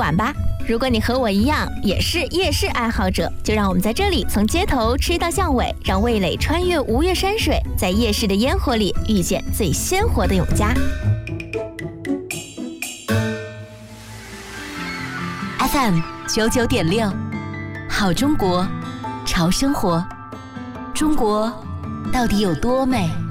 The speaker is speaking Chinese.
馆吧。如果你和我一样也是夜市爱好者，就让我们在这里从街头吃到巷尾，让味蕾穿越吴越山水，在夜市的烟火里遇见最鲜活的永嘉。 FM 99.6，好中国，潮生活。中国到底有多美？